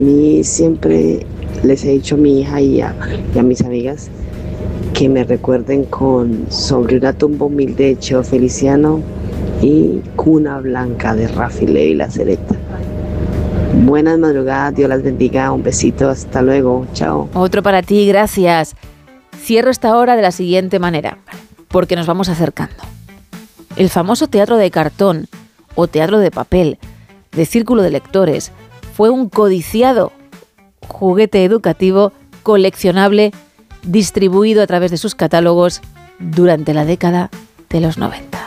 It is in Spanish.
A mí siempre les he dicho a mi hija y a mis amigas que me recuerden con Sobre una tumba humilde de Cheo Feliciano y Cuna Blanca de Rafi Levi La Cereta. Buenas madrugadas, Dios las bendiga, un besito, hasta luego, chao. Otro para ti, gracias. Cierro esta hora de la siguiente manera, porque nos vamos acercando. El famoso teatro de cartón o teatro de papel, de círculo de lectores, fue un codiciado juguete educativo coleccionable distribuido a través de sus catálogos durante la década de los 90.